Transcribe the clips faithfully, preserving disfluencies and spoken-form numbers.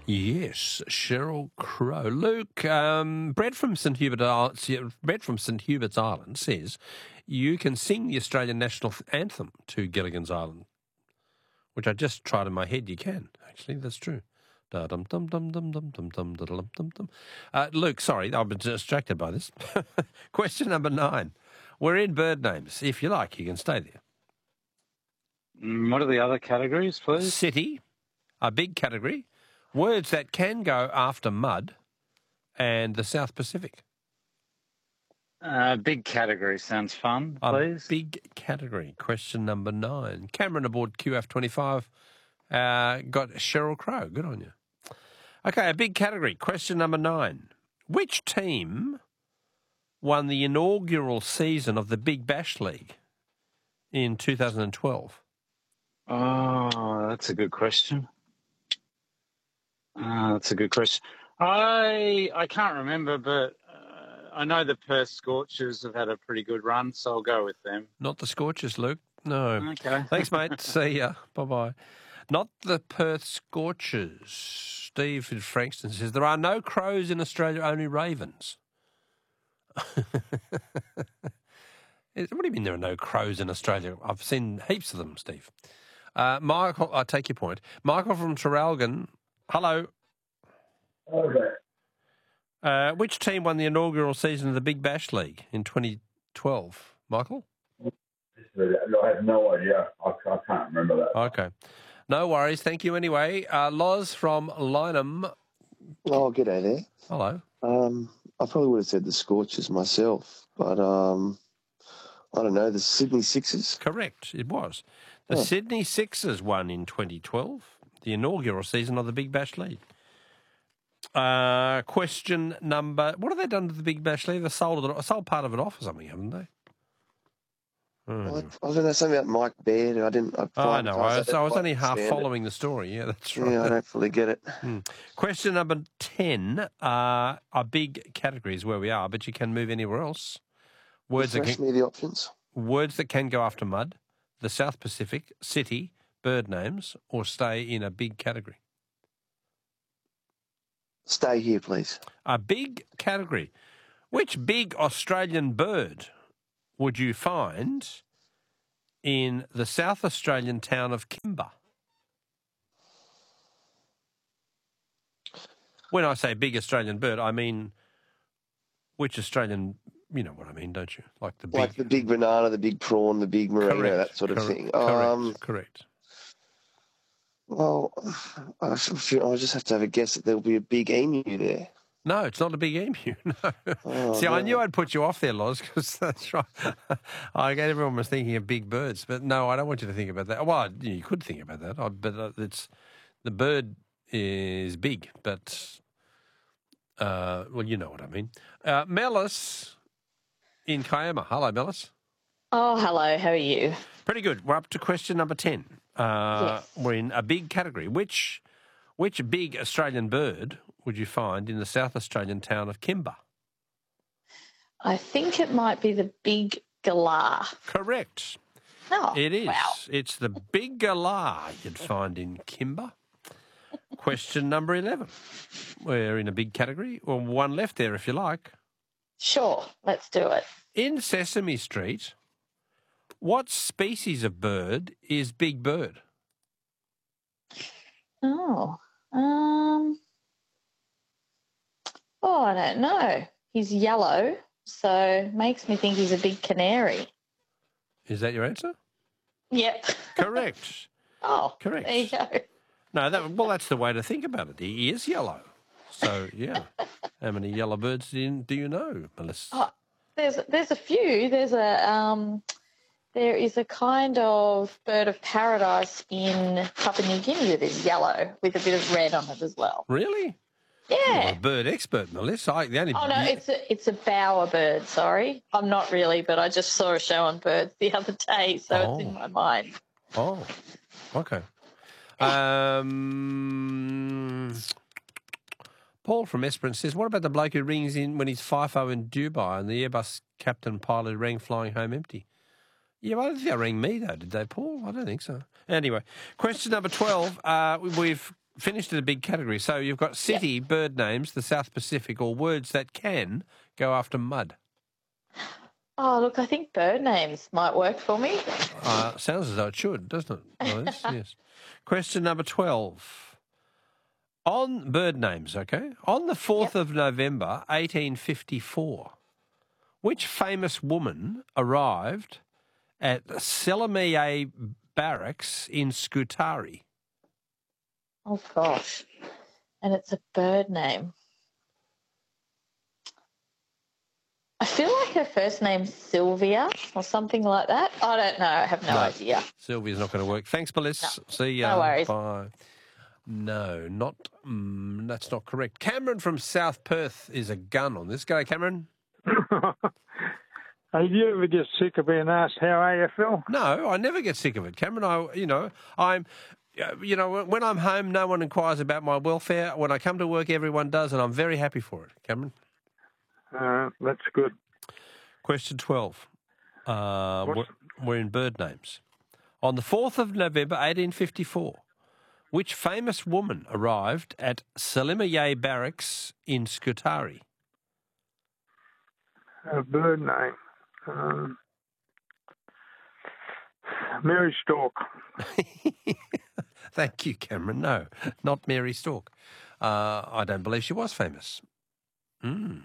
Yes, Sheryl Crow. Luke, um, Brett from St Hubert Island, Brett from St Hubert's Island says you can sing the Australian national anthem to Gilligan's Island, which I just tried in my head. You can actually, that's true. Da dum dum dum dum dum dum dum dum dum dum. Uh, Luke, sorry, I've been distracted by this. Question number nine. We're in bird names. If you like, you can stay there. Mm, What are the other categories, please? City, a big category. Words that can go after mud, and the South Pacific. Uh, big category sounds fun, A please. big category. Question number nine. Cameron aboard Q F twenty-five uh, got Sheryl Crow. Good on you. Okay, a big category. Question number nine. Which team won the inaugural season of the Big Bash League in two thousand twelve? Oh, that's a good question. Uh, that's a good question. I I can't remember, but uh, I know the Perth Scorchers have had a pretty good run, so I'll go with them. Not the Scorchers, Luke. No. Okay. Thanks, mate. See ya. Bye-bye. Not the Perth Scorchers. Steve in Frankston says, there are no crows in Australia, only ravens. What do you mean there are no crows in Australia? I've seen heaps of them, Steve. Uh, Michael, I take your point. Michael from Traralgon, hello. Okay. Uh, which team won the inaugural season of the Big Bash League in twenty twelve? Michael? I have no idea. I, I can't remember that. Okay. No worries. Thank you anyway. Uh, Loz from Lynham. Oh, g'day there. Hello. Um, I probably would have said the Scorchers myself, but um, I don't know, the Sydney Sixers? Correct, it was. The Oh. Sydney Sixers won in twenty twelve, the inaugural season of the Big Bash League. Uh, question number... What have they done to the Big Bash League? They sold, it, sold part of it off or something, haven't they? Hmm. Well, I, I don't know, something about Mike Baird. I didn't... I, Oh, I know. I was, I was only half understand it. following the story. Yeah, that's right. Yeah, I don't fully get it. Hmm. Question number ten. Uh, a big category is where we are, but you can move anywhere else. Words that Refresh can, me the options. words that can go after mud, the South Pacific, city, bird names, or stay in a big category. Stay here, please. A big category. Which big Australian bird would you find in the South Australian town of Kimba? When I say big Australian bird, I mean which Australian, you know what I mean, don't you? Like the big... Like the big banana, the big prawn, the big merino, Correct, that sort of correct, thing. Correct, Um, correct. Well, I feel I just have to have a guess that there'll be a big emu there. No, it's not a big emu. No. Oh, See, I no. knew I'd put you off there, Loz, because that's right. I everyone was thinking of big birds, but no, I don't want you to think about that. Well, you could think about that, but it's the bird is big, but uh, well, you know what I mean. Uh, Melis in Kiama. Hello, Melis. Oh, hello. How are you? Pretty good. We're up to question number ten. Uh, Yes. We're in a big category. Which which big Australian bird would you find in the South Australian town of Kimba? I think it might be the big galah. Correct. Oh, It is. Wow. It's the big galah you'd find in Kimba. Question number eleven. We're in a big category. Well, one left there if you like. Sure, let's do it. In Sesame Street, what species of bird is Big Bird? Oh, um, oh, I don't know. He's yellow, so makes me think he's a big canary. Is that your answer? Yep. Correct. Oh, Correct. there you go. No, that, well, that's the way to think about it. He is yellow. So, yeah. How many yellow birds do you, do you know, Melissa? Oh, there's there's a few. There's a um, there is a kind of bird of paradise in Papua New Guinea that is yellow with a bit of red on it as well. Really? You're Yeah. a bird expert, Melissa. I, the only, Oh no, it's a it's a bower bird. Sorry, I'm not really, but I just saw a show on birds the other day, so Oh. it's in my mind. Oh, okay. Um, Paul from Esperance says, what about the bloke who rings in when he's FIFO in Dubai and the Airbus captain pilot who rang flying home empty? Yeah, I don't think they rang me, though, did they, Paul? I don't think so. Anyway, question number twelve. Uh, we've finished in a big category. So you've got city, yep. bird names, the South Pacific, or words that can go after mud. Oh, look, I think bird names might work for me. Uh, sounds as though it should, doesn't it? Alice? Yes. Question number twelve. On bird names, okay? On the fourth yep. of November, eighteen fifty-four, which famous woman arrived at Selimiye Barracks in Scutari? Oh, gosh. And it's a bird name. I feel like her first name's Sylvia or something like that. I don't know. I have no, no idea. Sylvia's not going to work. Thanks, Melissa. No. See ya. No worries. Bye. No, not. Mm, that's not correct. Cameron from South Perth is a gun on this. Go, Cameron. Hey, do you ever get sick of being asked how are you, Phil? No, I never get sick of it, Cameron. I, you know, I'm, you know, when I'm home, no one inquires about my welfare. When I come to work, everyone does, and I'm very happy for it, Cameron. Uh, that's good. Question twelve. Uh, we're, we're in bird names. On the fourth of November, eighteen fifty-four, which famous woman arrived at Selimiye Barracks in Scutari? A bird name. Um, Mary Stork. Thank you, Cameron. No, not Mary Stork. Uh, I don't believe she was famous. Mm.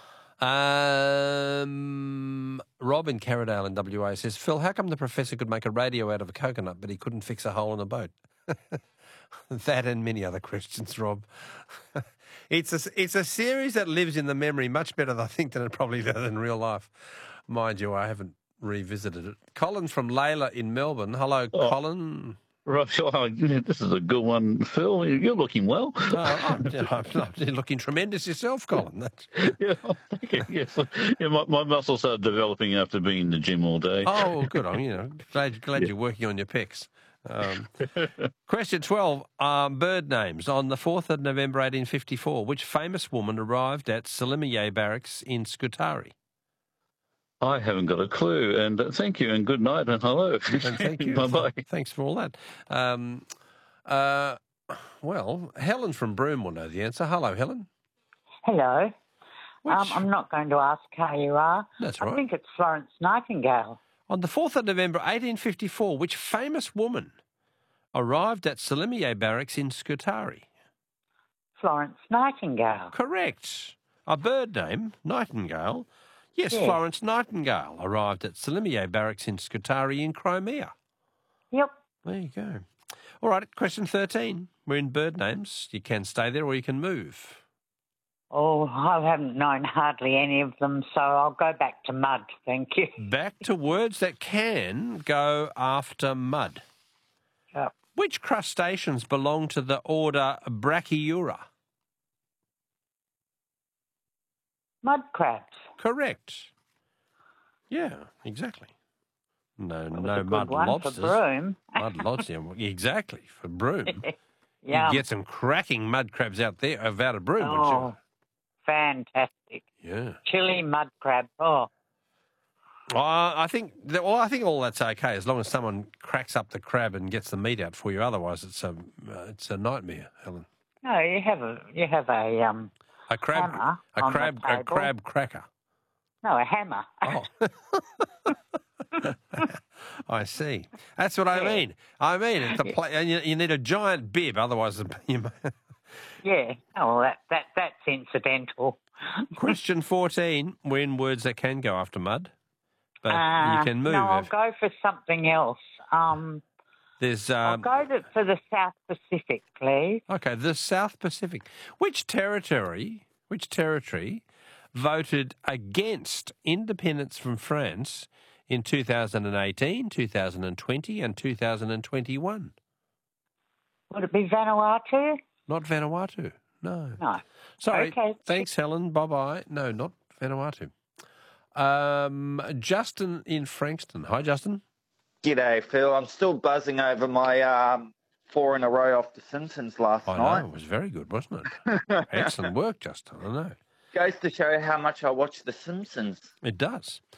Um, Rob in Carradale in W A says, Phil, how come the professor could make a radio out of a coconut but he couldn't fix a hole in a boat? That and many other questions, Rob. It's a, it's a series that lives in the memory much better, I think, than it probably does in real life. Mind you, I haven't revisited it. Colin from Layla in Melbourne. Hello, oh. Colin. Right, oh, this is a good one, Phil. You're looking well. Oh, I'm, I'm, I'm looking tremendous yourself, Colin. That's... Yeah, thank you. Yes, yeah, my, my muscles are developing after being in the gym all day. Oh, good. I'm you know glad, glad yeah. you're working on your pecs. Um, question twelve. Um, bird names. On the fourth of November, eighteen fifty-four, which famous woman arrived at Selimiye Barracks in Scutari? I haven't got a clue, and uh, thank you, and good night, and hello. And thank you. Bye-bye. Thanks for all that. Um, uh, well, Helen from Broome will know the answer. Hello, Helen. Hello. Which... Um, I'm not going to ask how you are. That's right. I think it's Florence Nightingale. On the fourth of November, eighteen fifty-four, which famous woman arrived at Selimiye Barracks in Scutari? Florence Nightingale. Correct. A bird name, Nightingale. Yes, yes, Florence Nightingale arrived at Selimiye Barracks in Scutari in Crimea. Yep. There you go. All right, question thirteen. We're in bird names. You can stay there or you can move. Oh, I haven't known hardly any of them, so I'll go back to mud, thank you. Back to words that can go after mud. Yep. Which crustaceans belong to the order Brachyura? Mud crabs. Correct. Yeah, exactly. No, That was no a good mud one lobsters. For Broome. Mud lobsters, exactly, for Broome. Yeah. You get some cracking mud crabs out there, out of Broome, wouldn't Oh, you? fantastic. Yeah. Chili mud crab. Oh, Well, I think that, well, I think all that's okay as long as someone cracks up the crab and gets the meat out for you. Otherwise, it's a uh, it's a nightmare, Helen. no, you have a you have a um A crab, hammer a on the crab, a table. crab cracker. No, a hammer. Oh. I see. That's what I Yeah. mean. I mean, it's a pla- and you, you need a giant bib, otherwise you. Yeah. Oh, well, that that that's incidental. Question fourteen. We're in words that can go after mud, but Uh, you can move. No, I'll if- go for something else. Um, There's I'll um, go to, for the South Pacific, please. okay, the South Pacific. Which territory? Which territory voted against independence from France in two thousand eighteen, two thousand twenty, and two thousand twenty-one? Would it be Vanuatu? Not Vanuatu. No. No. Sorry. Okay. Thanks, Helen. Bye bye. No, not Vanuatu. Um, Justin in Frankston. Hi, Justin. G'day, Phil. I'm still buzzing over my um, four in a row off The Simpsons last I night. know. It was very good, wasn't it? Excellent work, Justin. I know. Goes to show how much I watch The Simpsons. It does.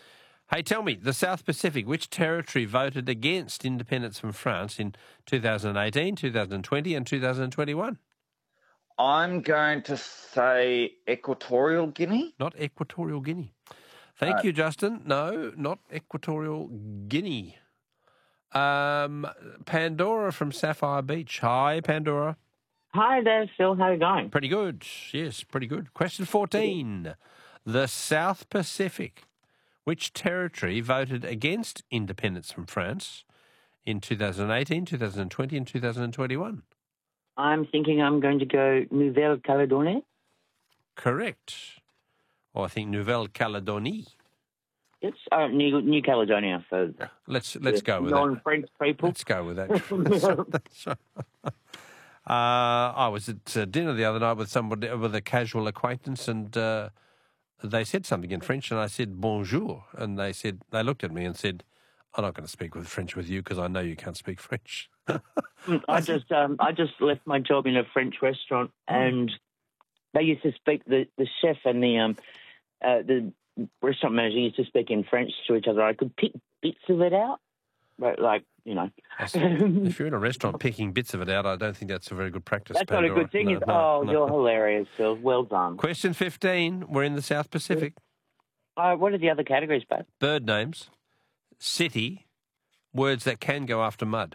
Hey, tell me, the South Pacific, which territory voted against independence from France in two thousand eighteen, two thousand twenty and two thousand twenty-one? I'm going to say Equatorial Guinea. Not Equatorial Guinea. Thank Uh, you, Justin. No, not Equatorial Guinea. Um, Pandora from Sapphire Beach. Hi, Pandora. Hi there, Phil. How are you going? Pretty good. Yes, pretty good. Question fourteen. The South Pacific. Which territory voted against independence from France in two thousand eighteen, two thousand twenty and two thousand twenty-one? I'm thinking I'm going to go Nouvelle Caledonie. Correct. Or I think Nouvelle Calédonie. It's uh, New, New Caledonia for Let's let's go with that. non-French people. Let's go with that. uh, I was at uh, dinner the other night with somebody, with a casual acquaintance, and uh, they said something in French, and I said bonjour, and they said they looked at me and said, "I'm not going to speak with French with you because I know you can't speak French." I just um, I just left my job in a French restaurant, and they used to speak the, the chef and the um uh, the restaurant manager used to speak in French to each other. I could pick bits of it out, but like you know, If you're in a restaurant picking bits of it out, I don't think that's a very good practice. that's not a Pandora. good thing. No, is no, oh, no. you're hilarious, Phil. Well done. Question fifteen. We're in the South Pacific. Uh, what are the other categories, Pat? Bird names, city, words that can go after mud.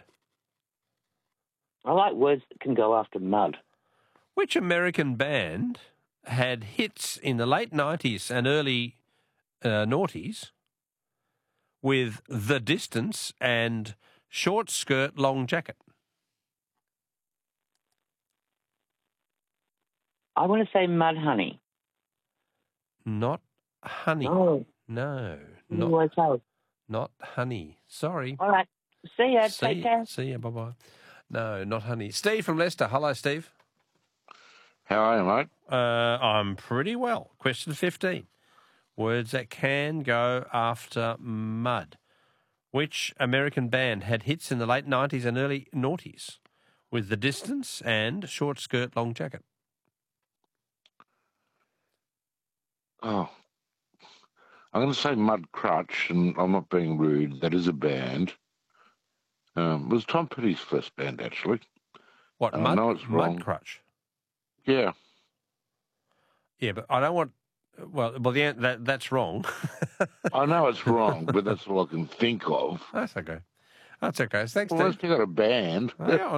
I like words that can go after mud. Which American band had hits in the late nineties and early uh, noughties with The Distance and Short Skirt, Long Jacket? I want to say Mudhoney. Not Honey. No. No, What not, do I say? not Honey. Sorry. All right. See ya. See, Take care. see ya. Bye-bye. No, not Honey. Steve from Leicester. Hello, Steve. How are you, mate? Uh, I'm pretty well. Question fifteen. Words that can go after mud. Which American band had hits in the late nineties and early noughties with The Distance and Short Skirt, Long Jacket? Oh, I'm going to say Mud Crutch, and I'm not being rude. That is a band. Um, it was Tom Petty's first band, actually. What, I Mud, know it's wrong. Mud Crutch? Yeah. Yeah, but I don't want... Well, well, the, an- that that's wrong. I know it's wrong, but that's all I can think of. That's okay. That's okay. Thanks, Well, Steve. unless you got a band. Yeah,